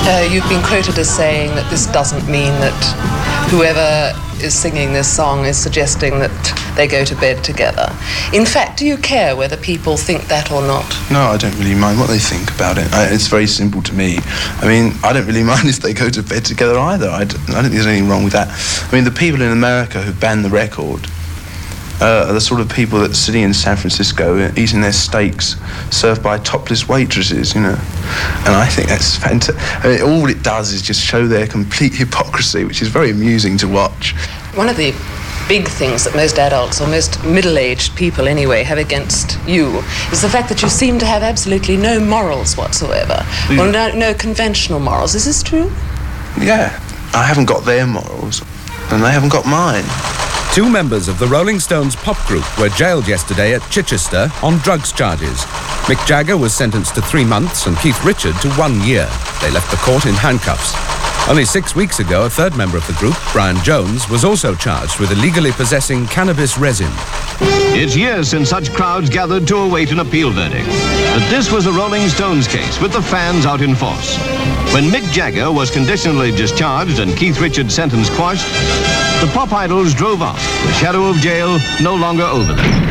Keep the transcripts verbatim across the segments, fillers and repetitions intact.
Uh, you've been quoted as saying that this doesn't mean that whoever is singing this song is suggesting that they go to bed together. In fact, do you care whether people think that or not? No, I don't really mind what they think about it. I, it's very simple to me. I mean, I don't really mind if they go to bed together either. I don't, I don't think there's anything wrong with that. I mean, the people in America who banned the record Uh, are the sort of people that are sitting in San Francisco eating their steaks served by topless waitresses, you know. And I think that's fantastic. I mean, all it does is just show their complete hypocrisy, which is very amusing to watch. One of the big things that most adults, or most middle-aged people anyway, have against you is the fact that you seem to have absolutely no morals whatsoever. Mm. Well, no, no conventional morals. Is this true? Yeah. I haven't got their morals, and they haven't got mine. Two members of the Rolling Stones pop group were jailed yesterday at Chichester on drugs charges. Mick Jagger was sentenced to three months and Keith Richard to one year. They left the court in handcuffs. Only six weeks ago, a third member of the group, Brian Jones, was also charged with illegally possessing cannabis resin. It's years since such crowds gathered to await an appeal verdict. But this was the Rolling Stones case, with the fans out in force. When Mick Jagger was conditionally discharged and Keith Richards' sentence quashed, the pop idols drove off, the shadow of jail no longer over them.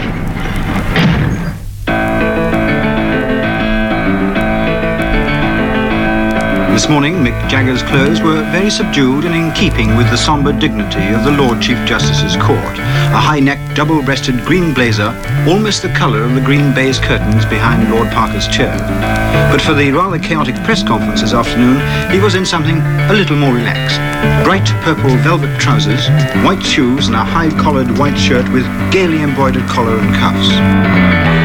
This morning, Mick Jagger's clothes were very subdued and in keeping with the sombre dignity of the Lord Chief Justice's court. A high-necked, double-breasted green blazer, almost the colour of the green baize curtains behind Lord Parker's chair. But for the rather chaotic press conference this afternoon, he was in something a little more relaxed. Bright purple velvet trousers, white shoes and a high-collared white shirt with gaily embroidered collar and cuffs.